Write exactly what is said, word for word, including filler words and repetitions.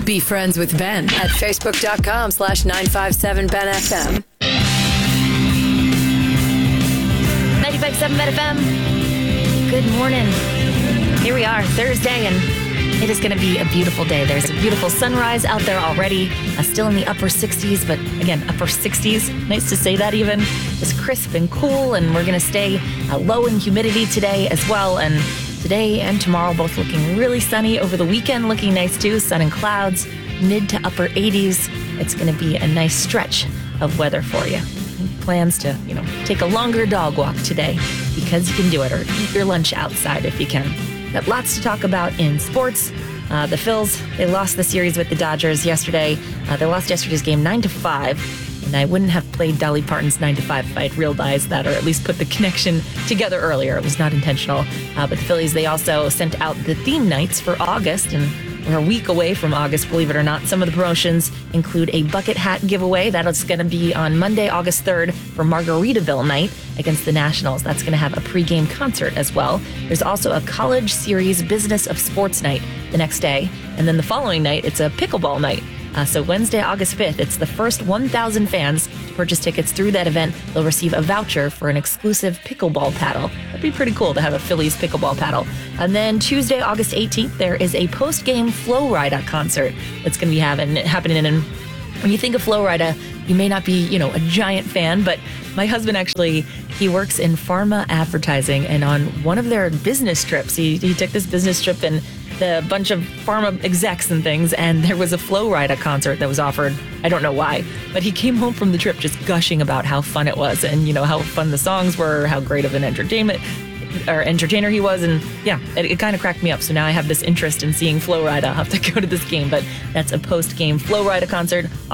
Be friends with Ben at facebook.com slash 957BenFM. ninety-five point seven Ben F M. Good morning. Here we are, Thursday, and it is going to be a beautiful day. There's a beautiful sunrise out there already, uh, still in the upper sixties, but again, upper sixties. Nice to say that even. It's crisp and cool, and we're going to stay uh, low in humidity today as well. And today and tomorrow both looking really sunny. Over the weekend, looking nice too. Sun and clouds, mid to upper eighties. It's going to be a nice stretch of weather for you. Plans to, you know, take a longer dog walk today because you can do it, or eat your lunch outside if you can. Got lots to talk about in sports. Uh, the Phils, they lost the series with the Dodgers yesterday. Uh, they lost yesterday's game nine to five. And I wouldn't have played Dolly Parton's nine to five if I'd realized that, or at least put the connection together earlier. It was not intentional. Uh, but the Phillies, they also sent out the theme nights for August, and we're a week away from August, believe it or not. Some of the promotions include a bucket hat giveaway. That's going to be on Monday, August third for Margaritaville night against the Nationals. That's going to have a pregame concert as well. There's also a College Series Business of Sports night the next day. And then the following night, it's a pickleball night. Uh, so Wednesday, August fifth, it's the first one thousand fans to purchase tickets through that event. They'll receive a voucher for an exclusive pickleball paddle. That'd be pretty cool to have a Phillies pickleball paddle. And then Tuesday, August eighteenth, there is a post-game Flo Rida concert that's going to be having, happening. And when you think of Flo Rida, you may not be, you know, a giant fan, but my husband actually, he works in pharma advertising, and on one of their business trips, he, he took this business trip and the bunch of pharma execs and things, and there was a Flo Rida concert that was offered. I don't know why, but he came home from the trip just gushing about how fun it was, and you know how fun the songs were, how great of an entertainment or entertainer he was, and yeah, it, it kind of cracked me up. So now I have this interest in seeing Flo Rida. I'll have to go to this game, but that's a post-game Flo Rida concert